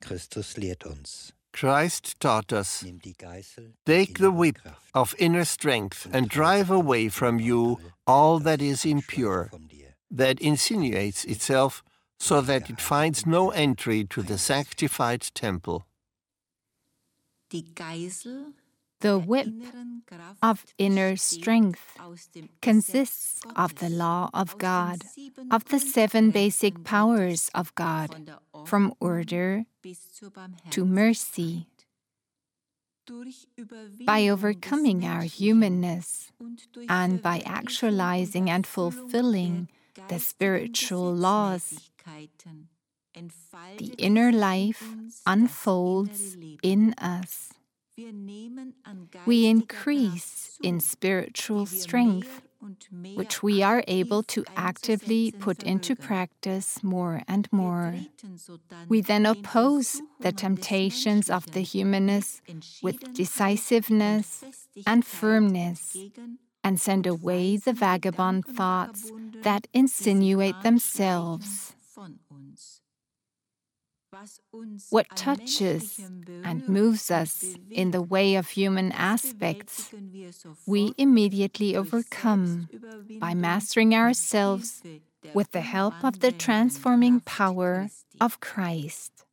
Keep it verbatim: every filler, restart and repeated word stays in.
Christus lehrt uns. Christ taught us, Nimm die Geißel take der the whip inneren Kraft of inner strength und and treibe drive away ab from den you Abfall, all das that sich is anschleicht impure, von dir. that insinuates itself so that it finds no entry to the sanctified temple. Die Geißel The der whip inneren Kraft of inner besteht strength aus dem consists Gesetz of the Gottes, law of aus den God, sieben of the seven basic Grundkräften powers Gottes, of God, von der from Ordnung order bis zur to mercy. Durch Überwindung By des overcoming our Menschlichen humanness und durch and by Verwirklichung actualizing und and Erfüllung fulfilling der the geistigen spiritual laws, Gesetzmäßigkeiten the entfaltet inner sich in life uns das unfolds innere Leben. in us. Wir nehmen an We geistiger increase Kraft in zu, spiritual die wir strength, mehr und mehr which we are able aktiv to actively einzusetzen put into vermögen. practice more and Wir more. treten sodann We then den oppose the Versuchungen des temptations of the Menschlichen humanness mit with Entschiedenheit decisiveness und and Festigkeit firmness, entgegen and send und away the weisen vagabond Gedanken thoughts vagabunden, that die sich insinuate anschleichen themselves. von uns. Was uns What an touches Menschlichem and berührt moves und us in the bewegt, way of human das aspects, bewältigen wir we sofort immediately durch overcome by Selbstüberwindung mastering mit ourselves Hilfe der with the help of the umwandelnden transforming Kraft power Christi. of Christ.